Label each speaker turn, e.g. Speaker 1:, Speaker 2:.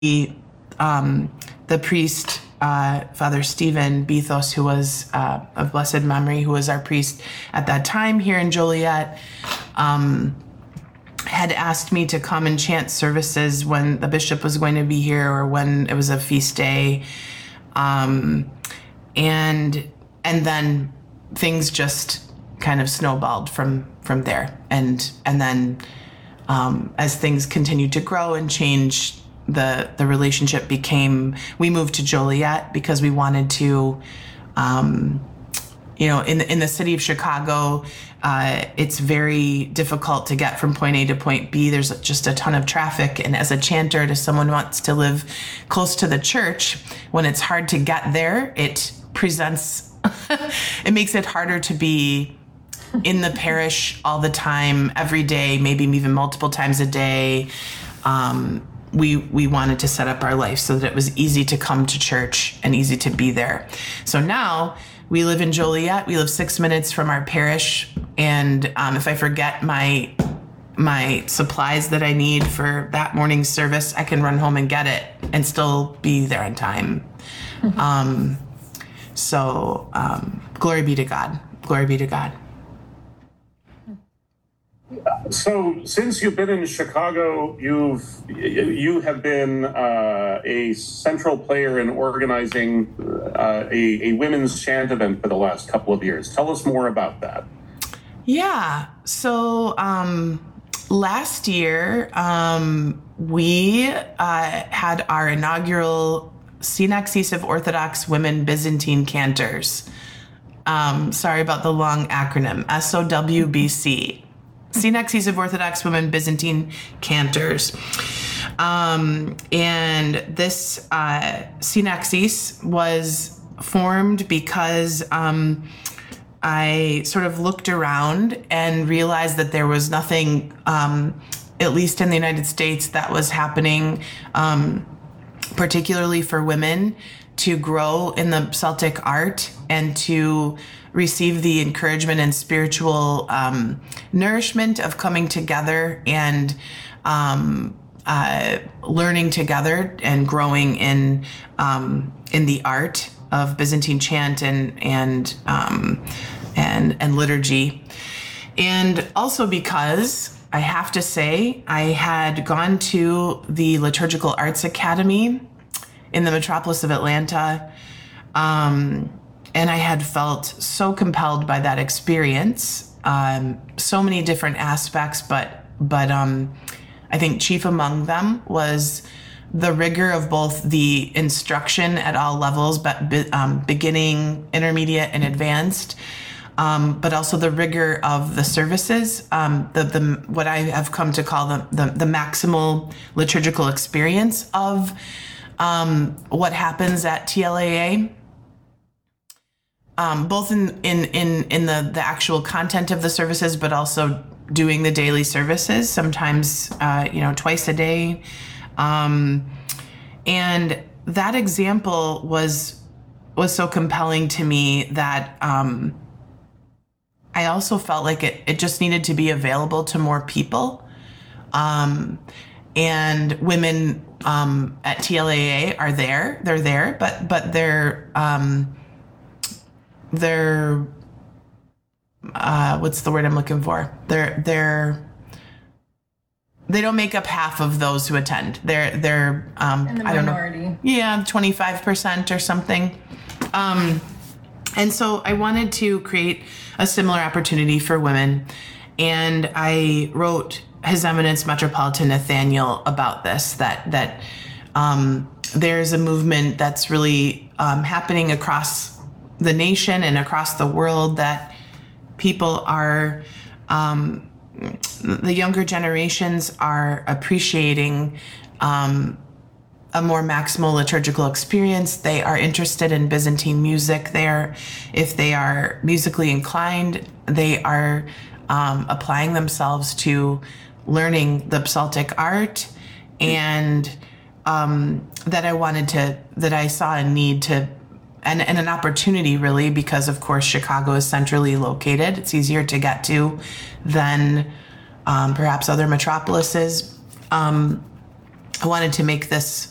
Speaker 1: the priest, Father Stephen Bethos, who was of blessed memory, who was our priest at that time here in Joliet, had asked me to come and chant services when the bishop was going to be here or when it was a feast day. And then things just kind of snowballed from there. And then as things continued to grow and change, the relationship became, we moved to Joliet because we wanted to, in the city of Chicago, it's very difficult to get from point A to point B. There's just a ton of traffic. And as a chanter, to someone who wants to live close to the church, when it's hard to get there, it presents, it makes it harder to be in the parish all the time, every day, maybe even multiple times a day. We wanted to set up our life so that it was easy to come to church and easy to be there. So now we live in Joliet. We live 6 minutes from our parish. And if I forget my supplies that I need for that morning's service, I can run home and get it and still be there on time. Glory be to God. Glory be to God.
Speaker 2: So since you've been in Chicago, you have been a central player in organizing a women's chant event for the last couple of years. Tell us more about that.
Speaker 1: Yeah. So last year we had our inaugural Synaxis of Orthodox Women Byzantine Cantors. Sorry about the long acronym, SOWBC. Synaxis of Orthodox Women Byzantine Cantors. And this Synaxis was formed because I sort of looked around and realized that there was nothing, at least in the United States, that was happening, particularly for women, to grow in the Celtic art and to receive the encouragement and spiritual nourishment of coming together and learning together and growing in the art of Byzantine chant and liturgy. And also because I have to say I had gone to the Liturgical Arts Academy in the metropolis of Atlanta, and I had felt so compelled by that experience, so many different aspects, but I think chief among them was the rigor of both the instruction at all levels, but beginning, intermediate, and advanced, but also the rigor of the services, the what I have come to call the maximal liturgical experience of what happens at TLAA. Both in the actual content of the services, but also doing the daily services, sometimes, twice a day. And that example was so compelling to me that I also felt like it just needed to be available to more people. And women at TLAA are there. They're there, but they're what's the word I'm looking for? They don't make up half of those who attend. They're in the minority. 25% or something. And so I wanted to create a similar opportunity for women, and I wrote His Eminence Metropolitan Nathaniel about this. That there's a movement that's really happening across the nation and across the world, that people are, the younger generations are appreciating a more maximal liturgical experience. They are interested in Byzantine music. If they are musically inclined, they are applying themselves to learning the Psaltic art, and that I saw a need to, and an opportunity, really, because of course Chicago is centrally located. It's easier to get to than perhaps other metropolises. I wanted to make this